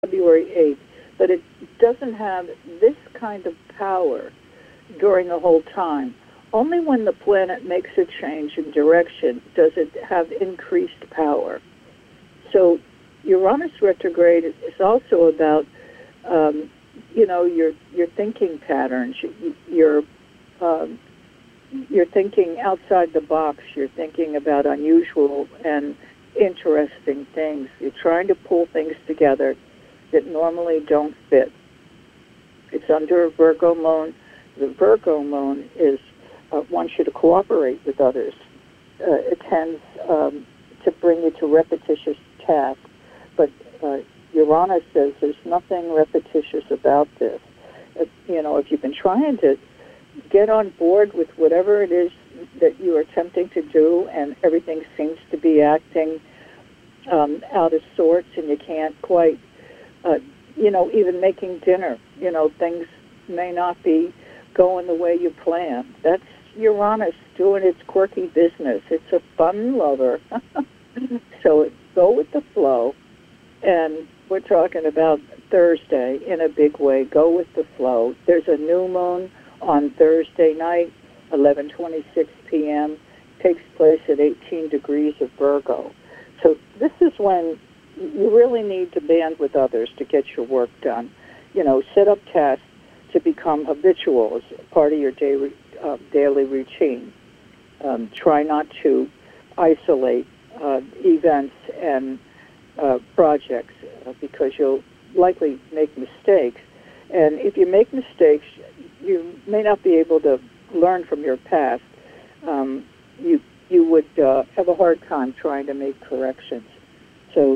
February 8th, but it doesn't have this kind of power during the whole time. Only when the planet makes a change in direction does it have increased power. So Uranus retrograde is also about, um, your thinking patterns, your um, you're thinking outside the box. You're thinking about unusual and interesting things. You're trying to pull things together that normally don't fit. It's under a Virgo moon. The Virgo moon is wants you to cooperate with others. It tends to bring you to repetitious tasks, but Uranus says there's nothing repetitious about this. If you've been trying to get on board with whatever it is that you are attempting to do, and everything seems to be acting out of sorts, and you can't quite, even making dinner, things may not be going the way you plan. That's Uranus doing its quirky business. It's a fun lover. So go with the flow, and we're talking about Thursday in a big way. Go with the flow. There's a new moon on Thursday night, 11:26 p.m. Takes place at 18 degrees of Virgo. So this is when you really need to band with others to get your work done. Set up tasks to become habitual as part of your daily routine. Try not to isolate events and projects because you'll likely make mistakes. And if you make mistakes, you may not be able to learn from your past. You would have a hard time trying to make corrections. So,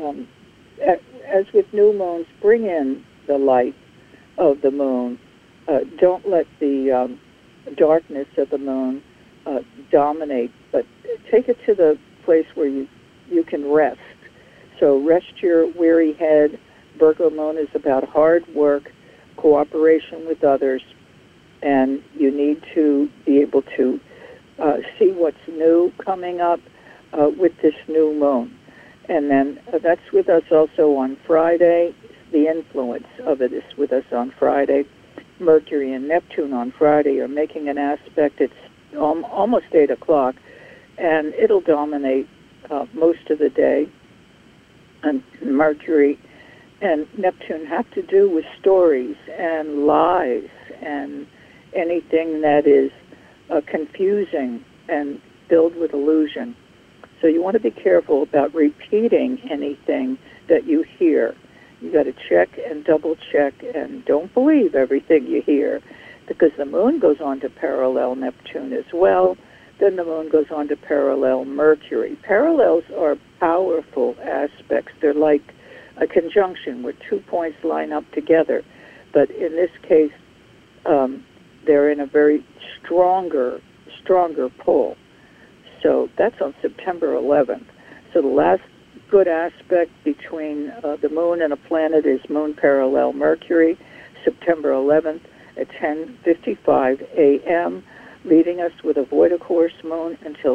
as with new moons, bring in the light of the moon. Don't let the darkness of the moon dominate, but take it to the place where you can rest. So rest your weary head. Virgo moon is about hard work, cooperation with others, and you need to be able to see what's new coming up with this new moon. And then that's with us also on Friday. The influence of it is with us on Friday. Mercury and Neptune on Friday are making an aspect. It's almost 8 o'clock, and it'll dominate most of the day. And Mercury and Neptune have to do with stories and lies and anything that is confusing and filled with illusion. So you want to be careful about repeating anything that you hear. You got to check and double check, and don't believe everything you hear, because the moon goes on to parallel Neptune as well. Then the moon goes on to parallel Mercury. Parallels are powerful aspects. They're like a conjunction where 2 points line up together. But in this case, they're in a very stronger pull. So that's on September 11th. So the last good aspect between the moon and a planet is moon parallel Mercury, September 11th at 10:55 a.m., leaving us with a void of course moon until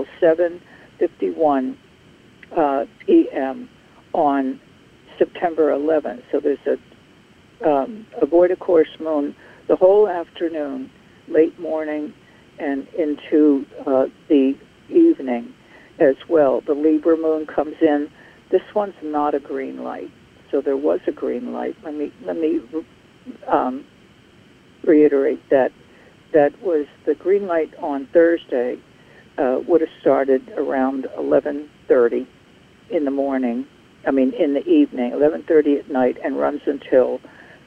7:51 p.m. on September 11th. So there's a void of course moon the whole afternoon, late morning, and into the evening as well. The Libra moon comes in. This one's not a green light. So there was a green light. Let me reiterate that. That was the green light on Thursday. Would have started around 11:30 in the morning. In the evening, 11:30 at night, and runs until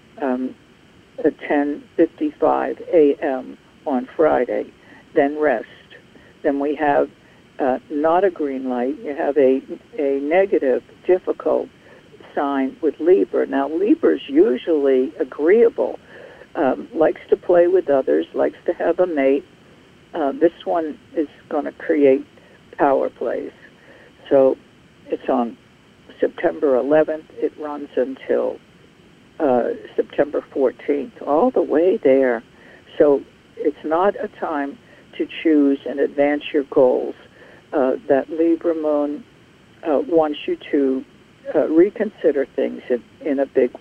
10:55 a.m. on Friday. Then rest. Then we have not a green light. You have a negative, difficult sign with Libra. Now, Libra's usually agreeable, likes to play with others, likes to have a mate. This one is going to create power plays. So it's on September 11th. It runs until September 14th, all the way there. So it's not a time to choose and advance your goals. That Libra moon wants you to reconsider things in a big